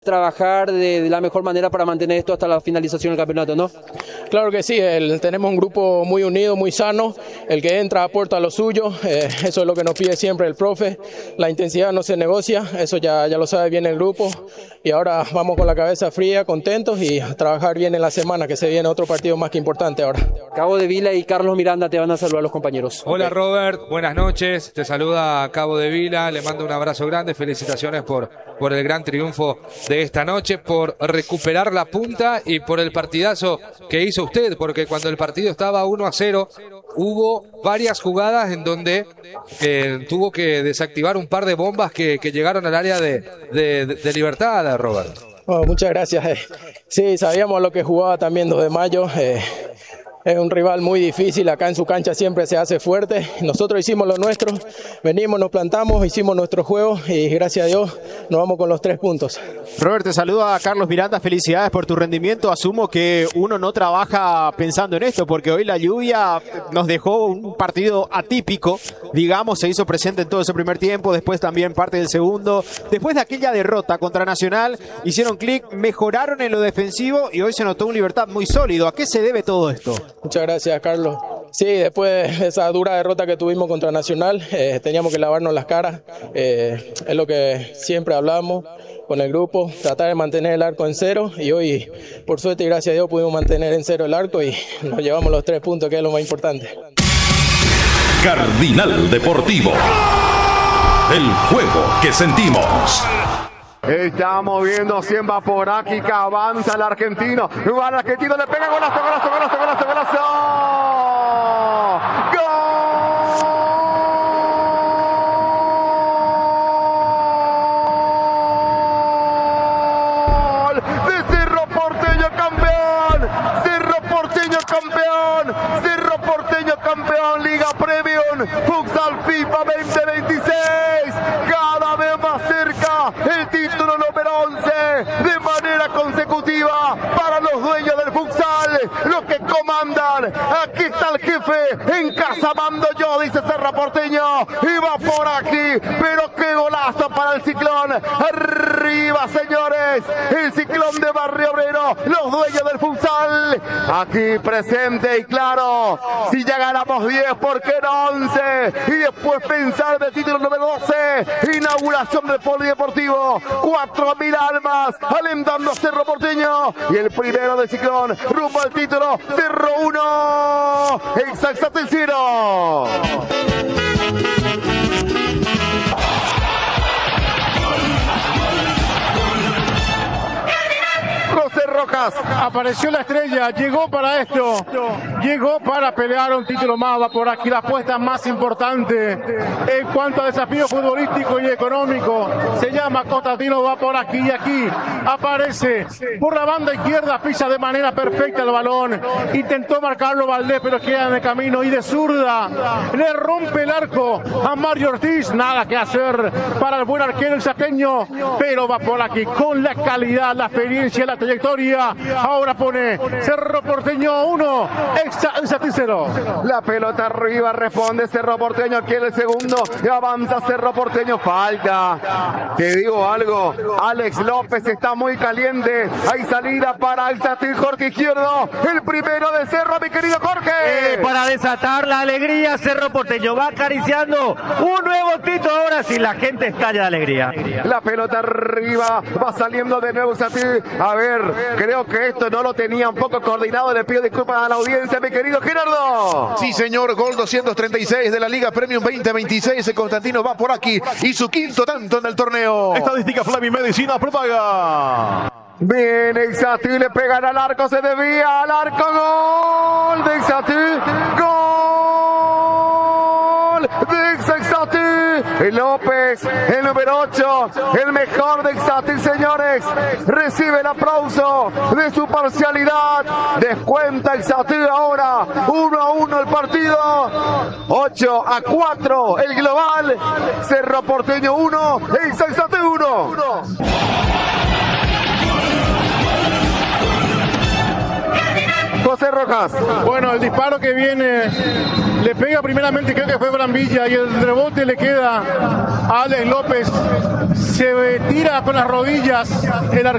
trabajar de la mejor manera para mantener esto hasta la finalización del campeonato, ¿no? Claro que sí, tenemos un grupo muy unido, muy sano, el que entra aporta lo suyo, eso es lo que nos pide siempre el profe, la intensidad no se negocia, eso ya lo sabe bien el grupo y ahora vamos con la cabeza fría, contentos y a trabajar bien en la semana, que se viene otro partido más que importante ahora. Cabo de Vila y Carlos Miranda te van a saludar los compañeros. Hola Robert, buenas noches, te saluda Cabo de Vila, le mando un abrazo grande, felicitaciones por el gran triunfo de esta noche, por recuperar la punta y por el partidazo que hizo usted, porque cuando el partido estaba 1-0 hubo varias jugadas en donde tuvo que desactivar un par de bombas que llegaron al área de Libertad, Robert. Oh, muchas gracias. Sí, sabíamos lo que jugaba también 2 de mayo. Es un rival muy difícil, acá en su cancha siempre se hace fuerte. Nosotros hicimos lo nuestro, venimos, nos plantamos, hicimos nuestro juego y gracias a Dios nos vamos con los 3 puntos. Robert, te saluda a Carlos Miranda, felicidades por tu rendimiento. Asumo que uno no trabaja pensando en esto, porque hoy la lluvia nos dejó un partido atípico, digamos, se hizo presente en todo ese primer tiempo, después también parte del segundo. Después de aquella derrota contra Nacional, hicieron clic, mejoraron en lo defensivo y hoy se notó un Libertad muy sólido. ¿A qué se debe todo esto? Muchas gracias, Carlos. Sí, después de esa dura derrota que tuvimos contra Nacional, teníamos que lavarnos las caras. Es lo que siempre hablamos con el grupo, tratar de mantener el arco en 0 y hoy, por suerte y gracias a Dios, pudimos mantener en 0 el arco y nos llevamos los 3 puntos, que es lo más importante. Cardinal Deportivo. El juego que sentimos. Estamos viendo si va por aquí, que avanza el argentino. Va el argentino, le pega golazo, golazo, golazo, golazo, golazo. ¡Gol! De Cerro Porteño campeón. Cerro Porteño campeón. Cerro Porteño campeón. Liga Premium. Futsal FIFA 2026. Cada vez más cerca. El título número 11 de manera consecutiva para los dueños del futsal, los que comandan. Aquí está el jefe, en casa mando yo, dice Cerro Porteño, y va por aquí, pero qué golazo para el Ciclón. Arriba, señores, el Ciclón de Barrio Obrero, los dueños del futsal, aquí presente y claro, si ya ganamos 10, ¿por qué no 11? Y después pensar del título número 12, inauguración del polideportivo, 4.000 almas alentando a Cerro Porteño y el primero del Ciclón rumbo al título. Cerro 1, Exaltate 0. José Rojas. Apareció la estrella, llegó para esto, llegó para pelear un título más, va por aquí la apuesta más importante en cuanto a desafío futbolístico y económico, se llama Constantino, va por aquí y aquí aparece por la banda izquierda, pisa de manera perfecta el balón, intentó marcarlo Valdés pero queda en el camino y de zurda le rompe el arco a Mario Ortiz, nada que hacer para el buen arquero el saqueño, pero va por aquí con la calidad, la experiencia, la trayectoria. Ahora pone Cerro Porteño 1, Exaltate 0. La pelota arriba, responde Cerro Porteño, aquí en el segundo, y avanza Cerro Porteño, falta. Te digo algo, Alex López está muy caliente, hay salida para Exaltate, Jorge izquierdo, el primero de Cerro, mi querido Jorge. Para desatar la alegría, Cerro Porteño va acariciando un nuevo título, ahora sí la gente estalla de alegría. La pelota arriba, va saliendo de nuevo Exaltate. A ver, creo que esto no lo tenía un poco coordinado. Le pido disculpas a la audiencia, mi querido Gerardo. Sí, señor, gol 236 de la Liga Premium 2026. El Constantino va por aquí y su quinto tanto en el torneo. Estadística Flavio Medicina propaga. Bien, Exaltate, le pegan al arco, se desvía al arco, gol de Exaltate, gol de Exaltate. López, el número 8, el mejor de Exaltate, señores, recibe el aplauso de su parcialidad, descuenta Exaltate ahora, 1-1 el partido, 8-4 el global, Cerro Porteño 1, Exaltate 1. José Rojas. Bueno, el disparo que viene le pega primeramente, creo que fue Brambilla, y el rebote le queda a Alex López. Se tira con las rodillas el